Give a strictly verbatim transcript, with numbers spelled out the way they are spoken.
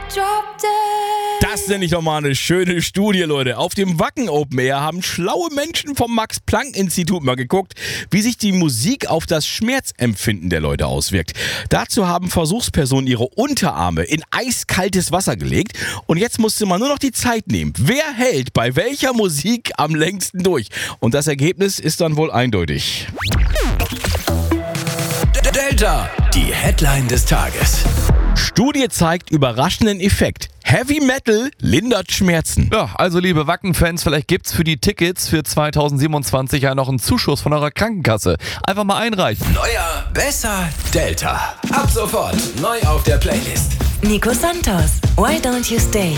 Das nenne ich doch mal eine schöne Studie, Leute. Auf dem Wacken Open Air haben schlaue Menschen vom Max-Planck-Institut mal geguckt, wie sich die Musik auf das Schmerzempfinden der Leute auswirkt. Dazu haben Versuchspersonen ihre Unterarme in eiskaltes Wasser gelegt und jetzt musste man nur noch die Zeit nehmen. Wer hält bei welcher Musik am längsten durch? Und das Ergebnis ist dann wohl eindeutig. Delta, die Headline des Tages. Studie zeigt überraschenden Effekt. Heavy Metal lindert Schmerzen. Ja, also liebe Wacken-Fans, vielleicht gibt's für die Tickets für zweitausendsiebenundzwanzig ja noch einen Zuschuss von eurer Krankenkasse. Einfach mal einreichen. Neuer, besser, Delta. Ab sofort neu auf der Playlist. Nico Santos, Why Don't You Stay?